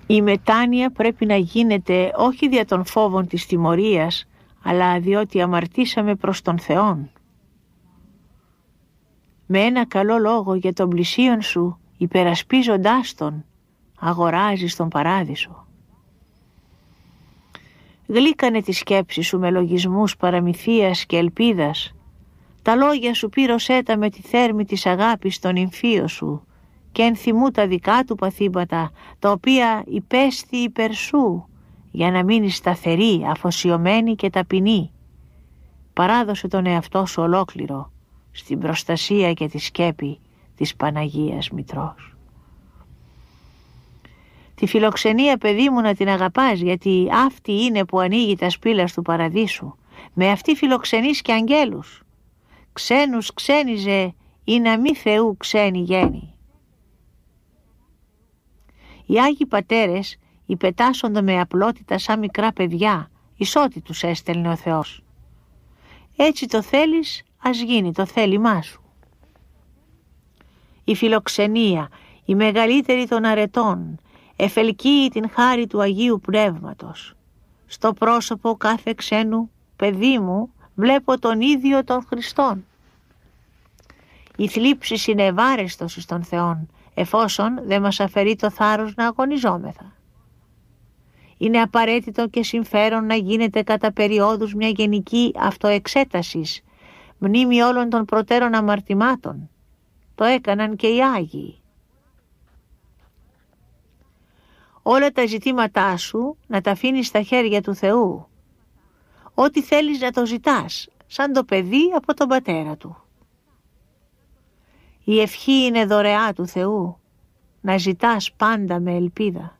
Η μετάνοια πρέπει να γίνεται όχι δια των φόβων της τιμωρίας, αλλά διότι αμαρτήσαμε προς τον Θεόν. Με ένα καλό λόγο για τον πλησίον σου, υπερασπίζοντάς τον, αγοράζεις τον παράδεισο. Γλύκανε τη σκέψη σου με λογισμούς παραμυθίας και ελπίδας. Τα λόγια σου πύρωσέ τα με τη θέρμη της αγάπης στον υμφίο σου και ενθυμού τα δικά του παθήματα, τα οποία υπέστη υπέρ σου, για να μείνεις σταθερή, αφοσιωμένη και ταπεινή. Παράδοσε τον εαυτό σου ολόκληρο στην προστασία και τη σκέπη της Παναγίας Μητρός. Τη φιλοξενία, παιδί μου, να την αγαπάς, γιατί αυτή είναι που ανοίγει τα σπήλας του παραδείσου. Με αυτή φιλοξενείς και αγγέλους. Ξένους ξένιζε ή να μη Θεού ξένη γέννη. Οι Άγιοι Πατέρες υπετάσσονται με απλότητα σαν μικρά παιδιά, εις ό,τι τους έστελνε ο Θεός. Έτσι το θέλεις, ας γίνει το θέλημά σου. Η φιλοξενία, η μεγαλύτερη των αρετών, εφελκύει την χάρη του Αγίου Πνεύματος. Στο πρόσωπο κάθε ξένου, παιδί μου, βλέπω τον ίδιο τον Χριστόν. Η θλίψη είναι ευάρεστος εις τον Θεόν, εφόσον δεν μας αφαιρεί το θάρρος να αγωνιζόμεθα. Είναι απαραίτητο και συμφέρον να γίνεται κατά περιόδους μια γενική αυτοεξέτασης, μνήμη όλων των προτέρων αμαρτημάτων. Το έκαναν και οι Άγιοι. Όλα τα ζητήματά σου να τα αφήνεις στα χέρια του Θεού. Ό,τι θέλεις να το ζητάς, σαν το παιδί από τον πατέρα του. Η ευχή είναι δωρεά του Θεού, να ζητάς πάντα με ελπίδα.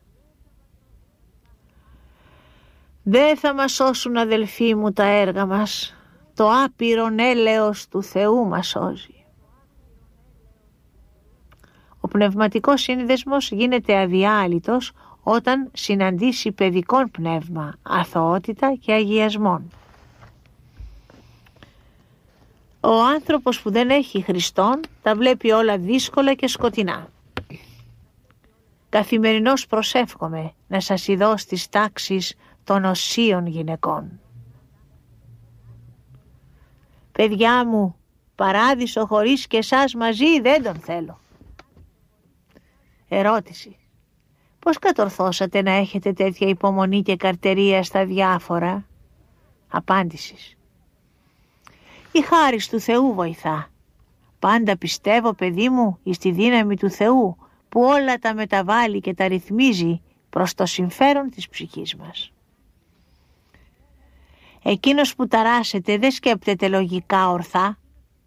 Δεν θα μας σώσουν, αδελφοί μου, τα έργα μας, το άπειρον έλεος του Θεού μας σώζει. Ο πνευματικός σύνδεσμος γίνεται αδιάλειτος όταν συναντήσει παιδικόν πνεύμα, αθωότητα και αγιασμόν. Ο άνθρωπος που δεν έχει Χριστόν τα βλέπει όλα δύσκολα και σκοτεινά. Καθημερινώς προσεύχομαι να σας ειδώ στις τάξεις των οσίων γυναικών. Παιδιά μου, παράδεισο χωρίς και εσάς μαζί δεν τον θέλω. Ερώτηση. Πώς κατορθώσατε να έχετε τέτοια υπομονή και καρτερία στα διάφορα? Απάντησης. Η χάρις του Θεού βοηθά. Πάντα πιστεύω, παιδί μου, εις τη δύναμη του Θεού, που όλα τα μεταβάλλει και τα ρυθμίζει προς το συμφέρον της ψυχής μας. Εκείνος που ταράσσεται δεν σκέπτεται λογικά ορθά.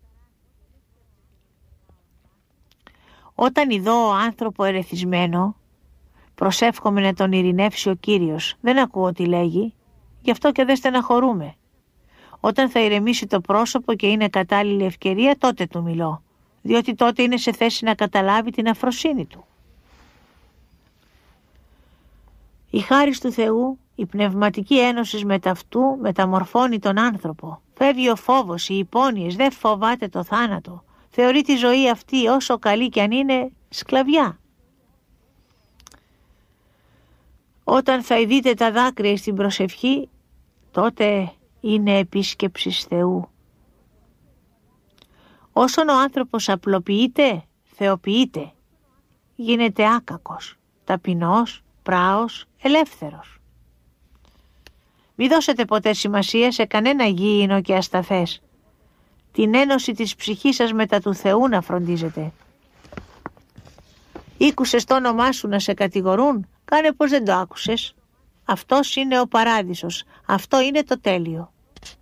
Όταν ειδώ άνθρωπο ερεθισμένο, προσεύχομαι να τον ειρηνεύσει ο Κύριος. Δεν ακούω τι λέγει, γι' αυτό και δεν στεναχωρούμε. Όταν θα ηρεμήσει το πρόσωπο και είναι κατάλληλη ευκαιρία, τότε του μιλώ, διότι τότε είναι σε θέση να καταλάβει την αφροσύνη του. Η χάρις του Θεού, η πνευματική ένωση με ταυτού μεταμορφώνει τον άνθρωπο. Φεύγει ο φόβος, οι υπόνοιες, δεν φοβάται το θάνατο. Θεωρεί τη ζωή αυτή, όσο καλή κι αν είναι, σκλαβιά. Όταν θα ειδείτε τα δάκρυα στην προσευχή, τότε είναι επίσκεψης Θεού. Όσον ο άνθρωπος απλοποιείται, θεοποιείται. Γίνεται άκακος, ταπεινός, πράος, ελεύθερος. Μη δώσετε ποτέ σημασία σε κανένα γήινο και ασταθές. Την ένωση της ψυχής σας μετά του Θεού να φροντίζετε. Ήκουσες το όνομά σου να σε κατηγορούν, κάνε πως δεν το άκουσες. Αυτός είναι ο παράδεισος, αυτό είναι το τέλειο.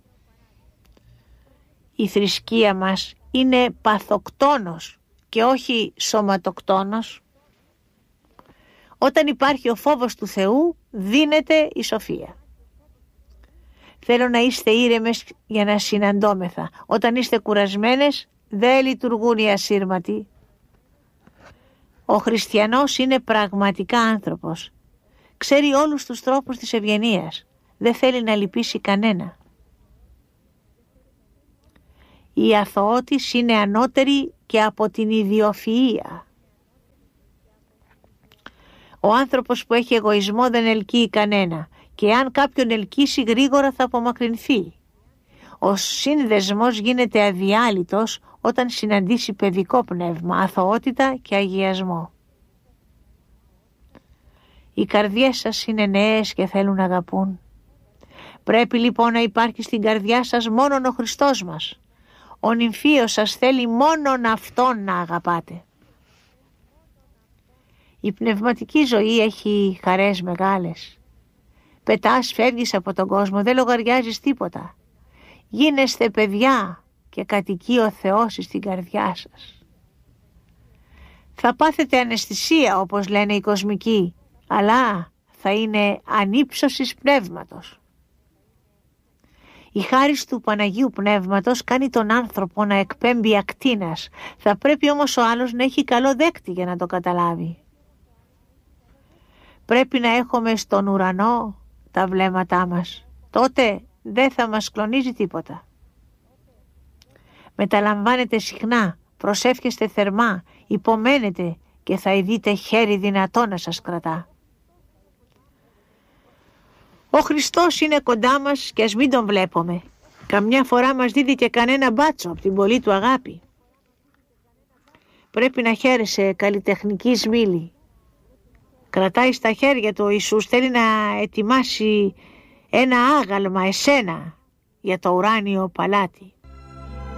Η θρησκεία μας είναι παθοκτόνος και όχι σωματοκτόνος. Όταν υπάρχει ο φόβος του Θεού, δίνεται η σοφία. Θέλω να είστε ήρεμες για να συναντώμεθα. Όταν είστε κουρασμένες, δεν λειτουργούν οι ασύρματοι. Ο χριστιανός είναι πραγματικά άνθρωπος. Ξέρει όλους τους τρόπους της ευγενίας. Δεν θέλει να λυπήσει κανένα. Η αθωότης είναι ανώτερη και από την ιδιοφυΐα. Ο άνθρωπος που έχει εγωισμό δεν ελκύει κανένα και αν κάποιον ελκύσει γρήγορα θα απομακρυνθεί. Ο σύνδεσμος γίνεται αδιάλειτος όταν συναντήσει παιδικό πνεύμα, αθωότητα και αγιασμό. Οι καρδιές σας είναι νέες και θέλουν να αγαπούν. Πρέπει λοιπόν να υπάρχει στην καρδιά σας μόνον ο Χριστός μας. Ο νυμφίος σας θέλει μόνον Αυτόν να αγαπάτε. Η πνευματική ζωή έχει χαρές μεγάλες. Πετάς, φεύγεις από τον κόσμο, δεν λογαριάζεις τίποτα. Γίνεστε παιδιά και κατοικεί ο Θεός στην καρδιά σας. Θα πάθετε αναισθησία όπως λένε οι κοσμικοί, αλλά θα είναι ανύψωσης πνεύματος. Η χάρις του Παναγίου Πνεύματος κάνει τον άνθρωπο να εκπέμπει ακτίνας. Θα πρέπει όμως ο άλλος να έχει καλό δέκτη για να το καταλάβει. Πρέπει να έχουμε στον ουρανό τα βλέμματά μας. Τότε δεν θα μας κλονίζει τίποτα. Μεταλαμβάνετε συχνά, προσεύχεστε θερμά, υπομένετε και θα δείτε χέρι δυνατό να σας κρατά. Ο Χριστός είναι κοντά μας και ας μην τον βλέπουμε. Καμιά φορά μας δίδει και κανένα μπάτσο από την πολλή του αγάπη. Πρέπει να χαίρεσαι καλλιτεχνική σμήλη. Κρατάει στα χέρια του ο Ιησούς, θέλει να ετοιμάσει ένα άγαλμα εσένα για το ουράνιο παλάτι.